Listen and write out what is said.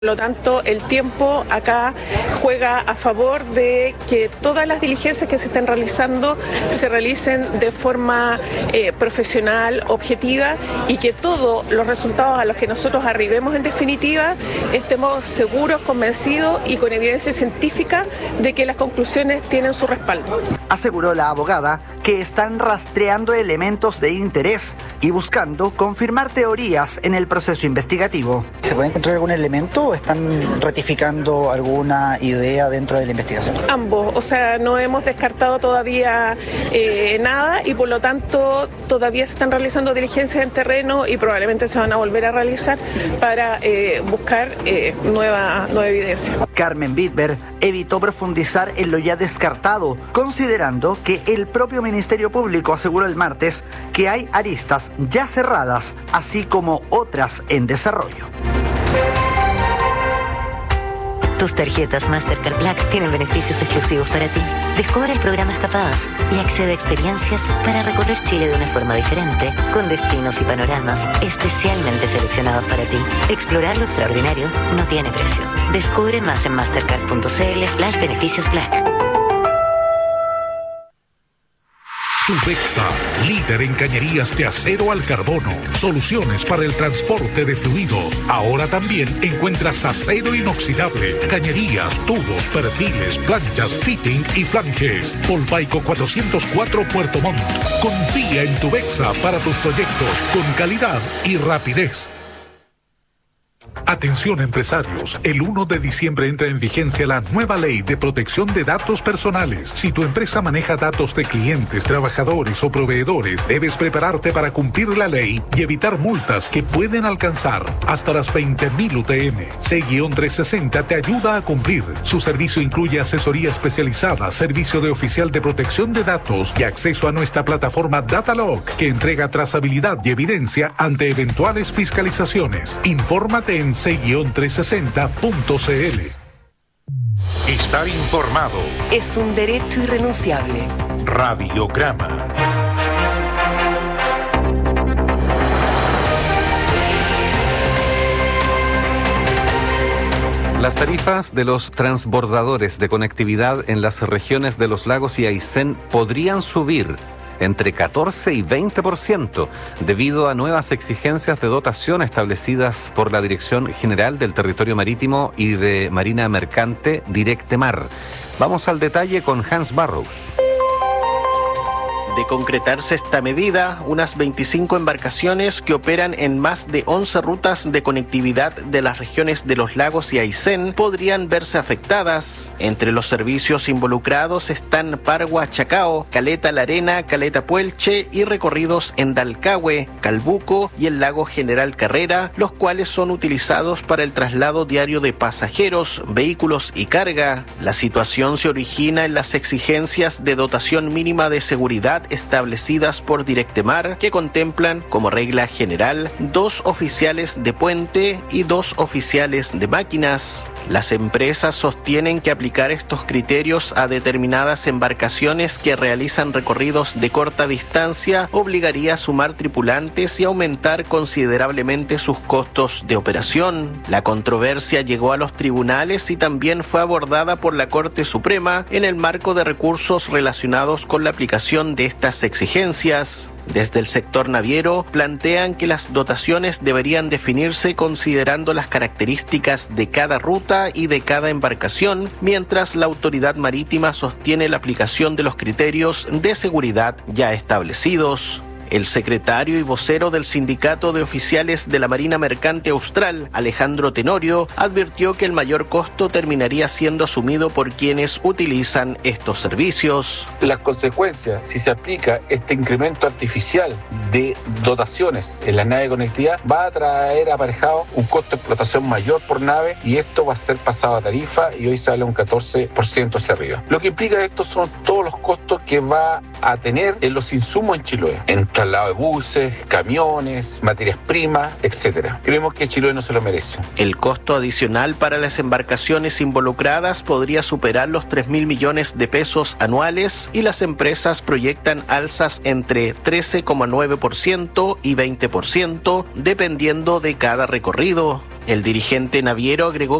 Por lo tanto, el tiempo acá juega a favor de que todas las diligencias que se estén realizando se realicen de forma profesional, objetiva, y que todos los resultados a los que nosotros arribemos en definitiva estemos seguros, convencidos y con evidencia científica de que las conclusiones tienen su respaldo. Aseguró la abogada que están rastreando elementos de interés y buscando confirmar teorías en el proceso investigativo. ¿Se puede encontrar algún elemento o están ratificando alguna idea dentro de la investigación? Ambos, o sea, no hemos descartado todavía nada y por lo tanto todavía se están realizando diligencias en terreno y probablemente se van a volver a realizar para buscar nueva evidencia. Carmen Bitber evitó profundizar en lo ya descartado, considerando que el propio Ministerio Público aseguró el martes que hay aristas ya cerradas, así como otras en desarrollo. Tus tarjetas Mastercard Black tienen beneficios exclusivos para ti. Descubre el programa Escapadas y accede a experiencias para recorrer Chile de una forma diferente, con destinos y panoramas especialmente seleccionados para ti. Explorar lo extraordinario no tiene precio. Descubre más en mastercard.cl/beneficios Black. Tubexa, líder en cañerías de acero al carbono, soluciones para el transporte de fluidos. Ahora también encuentras acero inoxidable, cañerías, tubos, perfiles, planchas, fitting y flanges. Polpaico 404 Puerto Montt. Confía en Tubexa para tus proyectos con calidad y rapidez. Atención empresarios, el 1 de diciembre entra en vigencia la nueva ley de protección de datos personales. Si tu empresa maneja datos de clientes, trabajadores o proveedores, debes prepararte para cumplir la ley y evitar multas que pueden alcanzar hasta las 20.000 UTM. C-360 te ayuda a cumplir. Su servicio incluye asesoría especializada, servicio de oficial de protección de datos y acceso a nuestra plataforma Datalog, que entrega trazabilidad y evidencia ante eventuales fiscalizaciones. Infórmate en c-360.cl. Estar informado es un derecho irrenunciable. Radiograma. Las tarifas de los transbordadores de conectividad en las regiones de Los Lagos y Aysén podrían subir entre 14 y 20% debido a nuevas exigencias de dotación establecidas por la Dirección General del Territorio Marítimo y de Marina Mercante, Directemar. Vamos al detalle con Hans Barrows. De concretarse esta medida, unas 25 embarcaciones que operan en más de 11 rutas de conectividad de las regiones de Los Lagos y Aysén podrían verse afectadas. Entre los servicios involucrados están Pargua Chacao, Caleta La Arena, Caleta Puelche y recorridos en Dalcahue, Calbuco y el lago General Carrera, los cuales son utilizados para el traslado diario de pasajeros, vehículos y carga. La situación se origina en las exigencias de dotación mínima de seguridad establecidas por Directemar, que contemplan como regla general 2 oficiales de puente y 2 oficiales de máquinas. Las empresas sostienen que aplicar estos criterios a determinadas embarcaciones que realizan recorridos de corta distancia obligaría a sumar tripulantes y aumentar considerablemente sus costos de operación. La controversia llegó a los tribunales y también fue abordada por la Corte Suprema en el marco de recursos relacionados con la aplicación de estas exigencias. Desde el sector naviero plantean que las dotaciones deberían definirse considerando las características de cada ruta y de cada embarcación, mientras la autoridad marítima sostiene la aplicación de los criterios de seguridad ya establecidos. El secretario y vocero del Sindicato de Oficiales de la Marina Mercante Austral, Alejandro Tenorio, advirtió que el mayor costo terminaría siendo asumido por quienes utilizan estos servicios. Las consecuencias, si se aplica este incremento artificial de dotaciones en la nave de conectividad, va a traer aparejado un costo de explotación mayor por nave y esto va a ser pasado a tarifa y hoy sale un 14% hacia arriba. Lo que implica esto son todos los costos que va a tener en los insumos en Chiloé, en traslado de buses, camiones, materias primas, etcétera. Creemos que Chiloé no se lo merece. El costo adicional para las embarcaciones involucradas podría superar los 3.000 millones de pesos anuales y las empresas proyectan alzas entre 13,9% y 20%, dependiendo de cada recorrido. El dirigente naviero agregó